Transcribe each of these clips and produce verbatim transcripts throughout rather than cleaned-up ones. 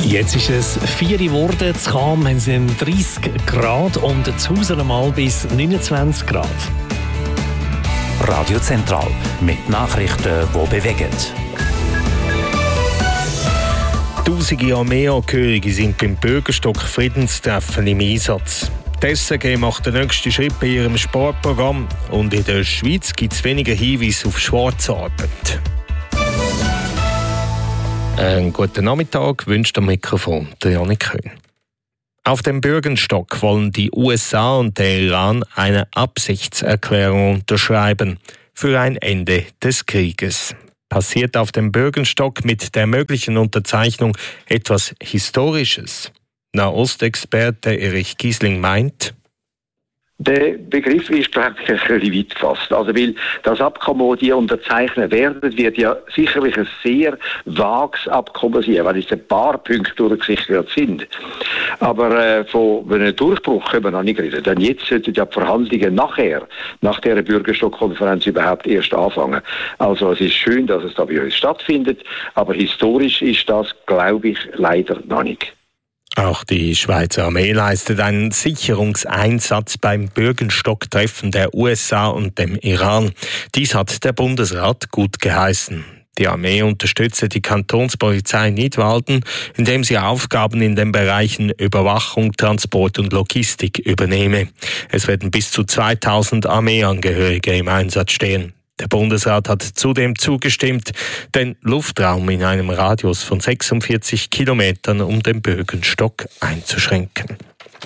Jetzt ist es vier Uhr geworden, zu Cham haben es dreißig Grad und zu Hause einmal bis neunundzwanzig Grad. Radio Zentral mit Nachrichten, die bewegen. Tausende Armeeangehörige sind beim Bürgerstock-Friedenstreffen im Einsatz. Die S R G macht den nächsten Schritt bei ihrem Sportprogramm und in der Schweiz gibt es weniger Hinweise auf Schwarzarbeit. Einen guten Nachmittag wünscht am Mikrofon der Janik Köhn. Auf dem Bürgenstock wollen die U S A und der Iran eine Absichtserklärung unterschreiben für ein Ende des Krieges. Passiert auf dem Bürgenstock mit der möglichen Unterzeichnung etwas Historisches? Nahostexperte Erich Giesling meint: Der Begriff ist, glaube ich, ein bisschen weit gefasst. Also, weil das Abkommen, das die unterzeichnen werden, wird ja sicherlich ein sehr vages Abkommen sein, weil es ein paar Punkte durchgesichert sind. Aber äh, von einem Durchbruch können wir noch nicht reden. Denn jetzt sollten ja die Verhandlungen nachher, nach dieser Bürgerstock-Konferenz überhaupt erst anfangen. Also es ist schön, dass es da bei uns stattfindet, aber historisch ist das, glaube ich, leider noch nicht. Auch die Schweizer Armee leistet einen Sicherungseinsatz beim Bürgenstock-Treffen der U S A und dem Iran. Dies hat der Bundesrat gut geheißen. Die Armee unterstütze die Kantonspolizei Nidwalden, indem sie Aufgaben in den Bereichen Überwachung, Transport und Logistik übernehme. Es werden bis zu zweitausend Armeeangehörige im Einsatz stehen. Der Bundesrat hat zudem zugestimmt, den Luftraum in einem Radius von sechsundvierzig Kilometern um den Bürgenstock einzuschränken.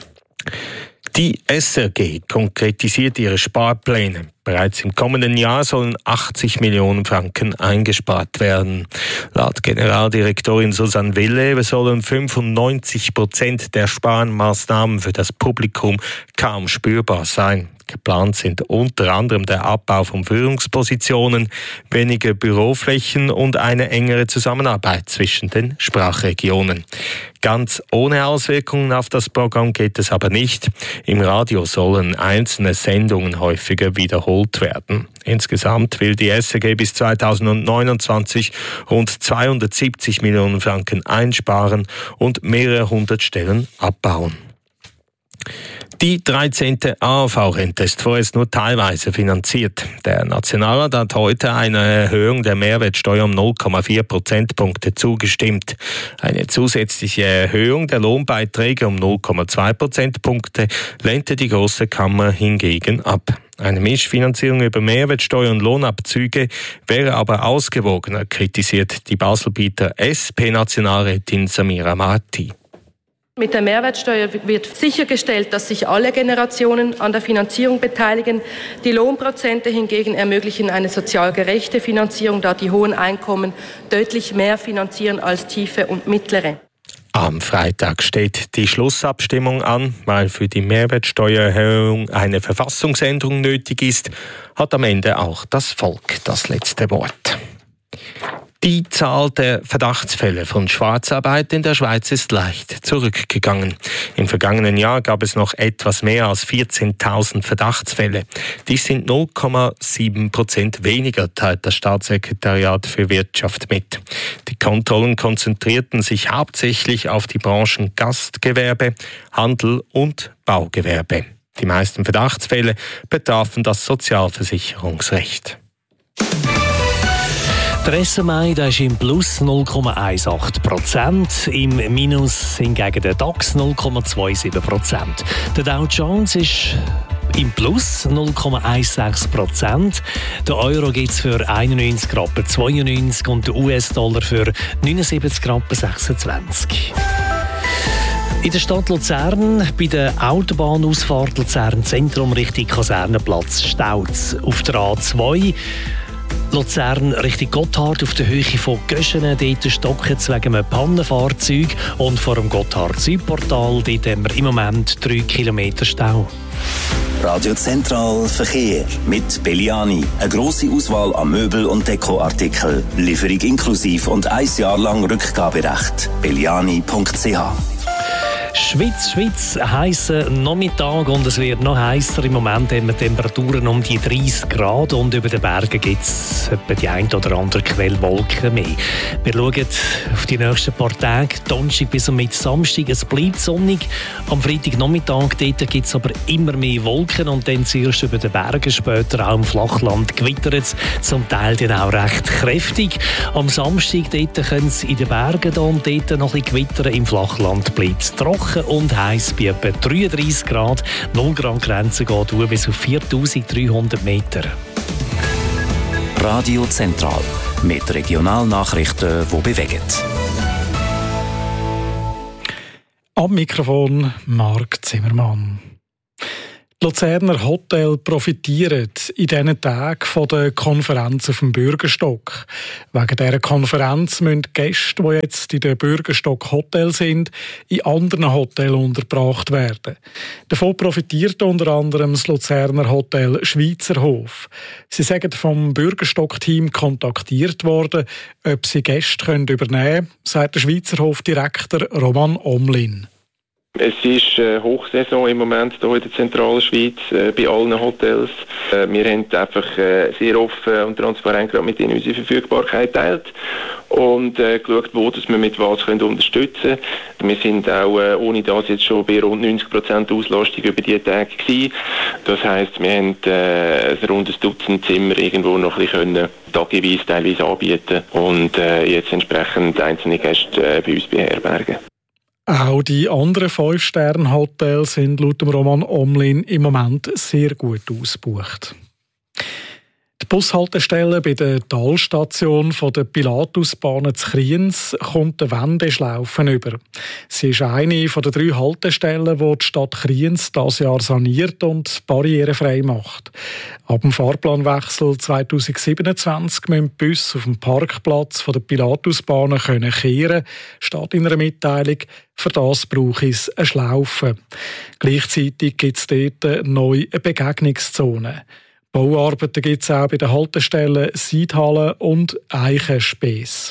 Die S R G konkretisiert ihre Sparpläne. Bereits im kommenden Jahr sollen achtzig Millionen Franken eingespart werden. Laut Generaldirektorin Susanne Wille sollen fünfundneunzig Prozent der Sparmaßnahmen für das Publikum kaum spürbar sein. Geplant sind unter anderem der Abbau von Führungspositionen, weniger Büroflächen und eine engere Zusammenarbeit zwischen den Sprachregionen. Ganz ohne Auswirkungen auf das Programm geht es aber nicht. Im Radio sollen einzelne Sendungen häufiger wiederholt werden. Insgesamt will die S R G bis zweitausendneunundzwanzig rund zweihundertsiebzig Millionen Franken einsparen und mehrere hundert Stellen abbauen. Die dreizehnte A H V-Rente ist vorerst nur teilweise finanziert. Der Nationalrat hat heute einer Erhöhung der Mehrwertsteuer um null Komma vier Prozentpunkte zugestimmt. Eine zusätzliche Erhöhung der Lohnbeiträge um null Komma zwei Prozentpunkte lehnte die Grosse Kammer hingegen ab. Eine Mischfinanzierung über Mehrwertsteuer und Lohnabzüge wäre aber ausgewogener, kritisiert die Baselbieter S P-Nationalrätin Samira Marti. Mit der Mehrwertsteuer wird sichergestellt, dass sich alle Generationen an der Finanzierung beteiligen. Die Lohnprozente hingegen ermöglichen eine sozial gerechte Finanzierung, da die hohen Einkommen deutlich mehr finanzieren als tiefe und mittlere. Am Freitag steht die Schlussabstimmung an. Weil für die Mehrwertsteuererhöhung eine Verfassungsänderung nötig ist, hat am Ende auch das Volk das letzte Wort. Die Zahl der Verdachtsfälle von Schwarzarbeit in der Schweiz ist leicht zurückgegangen. Im vergangenen Jahr gab es noch etwas mehr als vierzehntausend Verdachtsfälle. Dies sind null Komma sieben Prozent weniger, teilt das Staatssekretariat für Wirtschaft mit. Die Kontrollen konzentrierten sich hauptsächlich auf die Branchen Gastgewerbe, Handel und Baugewerbe. Die meisten Verdachtsfälle betrafen das Sozialversicherungsrecht. Der S M I ist im Plus null Komma achtzehn Prozent, im Minus hingegen der DAX null Komma siebenundzwanzig Prozent. Der Dow Jones ist im Plus null Komma sechzehn Prozent. Der Euro gibt es für einundneunzig Rappen zweiundneunzig und der U S-Dollar für neunundsiebzig Rappen sechsundzwanzig. In der Stadt Luzern, bei der Autobahnausfahrt Luzern Zentrum Richtung Kasernenplatz, staut es auf der A zwei. Luzern Richtung Gotthard auf der Höhe von Göschenen, dort stocken es wegen einem Pannenfahrzeug und vor dem Gotthard-Südportal, dort haben wir im Moment drei Kilometer Stau. Radio Zentral Verkehr mit Belliani. Eine grosse Auswahl an Möbel- und Dekoartikeln. Lieferung inklusiv und ein Jahr lang Rückgaberecht. belliani punkt c h. Schweiz, Schweiz, heißer Nachmittag und es wird noch heißer. Im Moment haben wir Temperaturen um die dreißig Grad und über den Bergen gibt es etwa die ein oder andere Quellwolken mehr. Wir schauen auf die nächsten paar Tage, Donnerstag bis und mit Samstag. Es bleibt sonnig. Am Freitagnachmittag gibt es aber immer mehr Wolken und dann zuerst über den Bergen, später auch im Flachland gewittert es, zum Teil dann auch recht kräftig. Am Samstag dort können es in den Bergen da und dort noch ein bisschen gewittern. Im Flachland bleibt es trocken und heiß bei etwa dreiunddreißig Grad. null Grad Grenze geht hoch bis auf viertausenddreihundert Meter. Radio Zentral mit Regionalnachrichten, die bewegen. Am Mikrofon Marc Zimmermann. Die Luzerner Hotels profitieren in diesen Tagen von der Konferenz auf dem Bürgerstock. Wegen dieser Konferenz müssen die Gäste, die jetzt in den Bürgerstock Hotel sind, in anderen Hotels untergebracht werden. Davon profitiert unter anderem das Luzerner Hotel Schweizerhof. Sie sind vom Bürgerstock-Team kontaktiert worden, ob sie Gäste können übernehmen können, sagt der Schweizerhof-Direktor Roman Omlin. Es ist äh, Hochsaison im Moment hier in der zentralen Schweiz, äh, bei allen Hotels. Äh, wir haben einfach äh, sehr offen und transparent gerade mit ihnen unsere Verfügbarkeit geteilt und äh, geschaut, wo dass wir mit was können unterstützen können. Wir sind auch äh, ohne das jetzt schon bei rund neunzig Prozent Auslastung über diese Tage gewesen. Das heisst, wir haben äh, ein rundes Dutzend Zimmer irgendwo noch ein bisschen können, tageweise teilweise anbieten und äh, jetzt entsprechend einzelne Gäste äh, bei uns beherbergen. Auch die anderen Fünf-Sterne-Hotels sind laut dem Roman Omlin im Moment sehr gut ausgebucht. Die Bushaltestelle bei der Talstation der Pilatusbahn zu Kriens kommt eine Wendeschlaufe über. Sie ist eine der drei Haltestellen, die die Stadt Kriens dieses Jahr saniert und barrierefrei macht. Ab dem Fahrplanwechsel zweitausendsiebenundzwanzig müssen die Busse auf dem Parkplatz der Pilatusbahnen kehren können, steht in einer Mitteilung. Für das brauche es eine Schlaufe. Gleichzeitig gibt es dort neu eine Begegnungszone. Bauarbeiten gibt es auch bei den Haltestellen Seidhalle und Eichenspäß.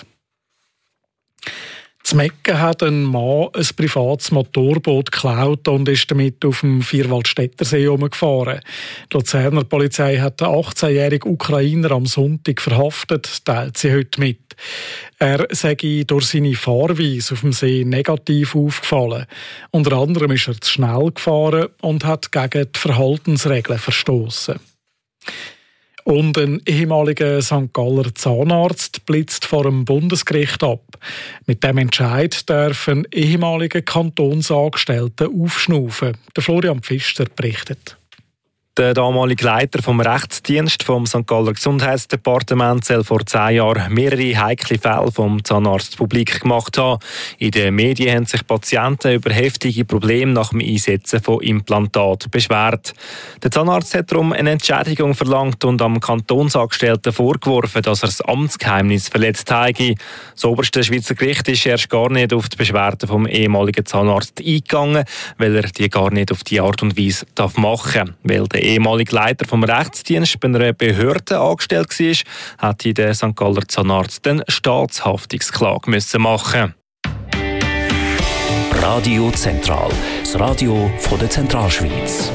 In Mecken hat ein Mann ein privates Motorboot geklaut und ist damit auf dem Vierwaldstättersee herumgefahren. Die Luzerner Polizei hat den achtzehnjährigen Ukrainer am Sonntag verhaftet, teilt sie heute mit. Er sei durch seine Fahrweise auf dem See negativ aufgefallen. Unter anderem ist er zu schnell gefahren und hat gegen die Verhaltensregeln verstoßen. Und ein ehemaliger Sankt Galler Zahnarzt blitzt vor dem Bundesgericht ab. Mit dem Entscheid dürfen ehemalige Kantonsangestellte aufschnaufen. Der Florian Pfister berichtet. Der damalige Leiter vom Rechtsdienst vom Sankt Galler Gesundheitsdepartement soll vor zehn Jahren mehrere heikle Fälle vom Zahnarzt publik gemacht haben. In den Medien haben sich Patienten über heftige Probleme nach dem Einsetzen von Implantaten beschwert. Der Zahnarzt hat darum eine Entschädigung verlangt und am Kantonsangestellten vorgeworfen, dass er das Amtsgeheimnis verletzt habe. Das oberste Schweizer Gericht ist erst gar nicht auf die Beschwerden vom ehemaligen Zahnarzt eingegangen, weil er die gar nicht auf die Art und Weise machen darf. Weil der ehemalige Leiter vom Rechtsdienst bei einer Behörde angestellt war, hatte der Sankt Galler Zahnarzt den Staatshaftungsklage müssen machen. Radio Zentral, das Radio von der Zentralschweiz.